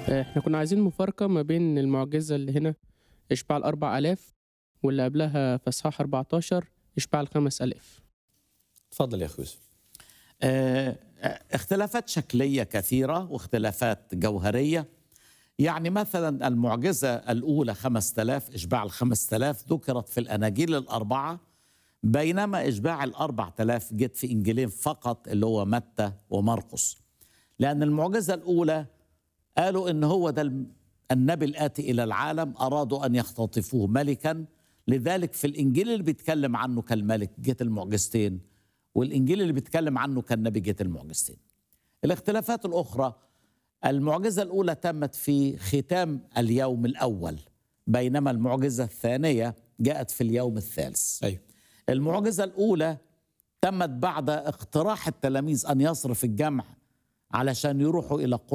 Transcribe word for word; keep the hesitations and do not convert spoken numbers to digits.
احنا كنا عايزين مفارقة ما بين المعجزة اللي هنا إشباع الأربع آلاف، واللي قبلها في إصحاح أربعتاشر إشباع الخمس آلاف. اتفضل يا أخي يوسف. آه، اختلافات شكلية كثيرة واختلافات جوهرية. يعني مثلا المعجزة الأولى خمسة آلاف، إشباع الخمسة آلاف ذكرت في الأناجيل الأربعة، بينما إشباع الأربعة آلاف جت في إنجيلين فقط اللي هو متى ومرقس. لأن المعجزة الأولى قالوا إن هو ده النبي الآتي إلى العالم، أرادوا أن يختطفوه ملكا، لذلك في الإنجيل اللي بيتكلم عنه كالملك جت المعجزتين، والإنجيل اللي بيتكلم عنه كالنبي جت المعجزتين. الاختلافات الأخرى، المعجزة الأولى تمت في ختام اليوم الأول، بينما المعجزة الثانية جاءت في اليوم الثالث. أيوه. المعجزة الأولى تمت بعد اقتراح التلاميذ أن يصرف الجمع علشان يروحوا إلى